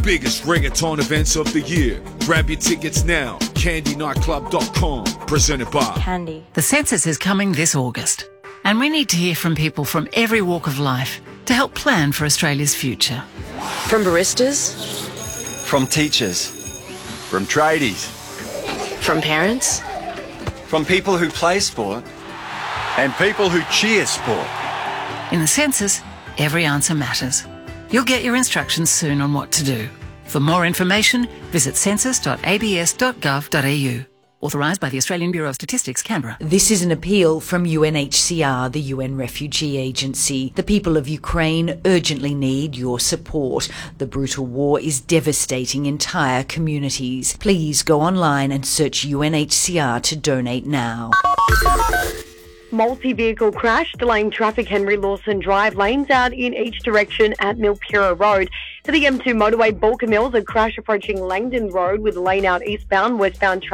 biggest reggaeton events of the year. Grab your tickets now. CandyNightClub.com. Presented by Candy. The census is coming this August, and we need to hear from people from every walk of life to help plan for Australia's future. From baristas. From teachers. From tradies. From parents. From people who play sport. And people who cheer sport. In the census, every answer matters. You'll get your instructions soon on what to do. For more information, visit census.abs.gov.au. Authorised by the Australian Bureau of Statistics, Canberra. This is an appeal from UNHCR, the UN Refugee Agency. The people of Ukraine urgently need your support. The brutal war is devastating entire communities. Please go online and search UNHCR to donate now. Multi-vehicle crash delaying traffic Henry Lawson Drive, lanes out in each direction at Milpura Road. For the M2 motorway, Balker Mills, a crash approaching Langdon Road with a lane out eastbound, westbound traffic.